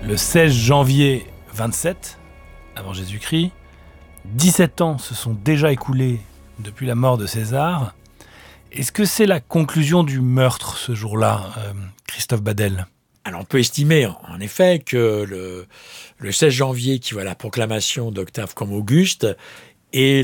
le 16 janvier 27 avant Jésus-Christ. 17 ans se sont déjà écoulés depuis la mort de César. Est-ce que c'est la conclusion du meurtre ce jour-là, Christophe Badel ? Alors on peut estimer en effet que le 16 janvier, qui voit la proclamation d'Octave comme Auguste, est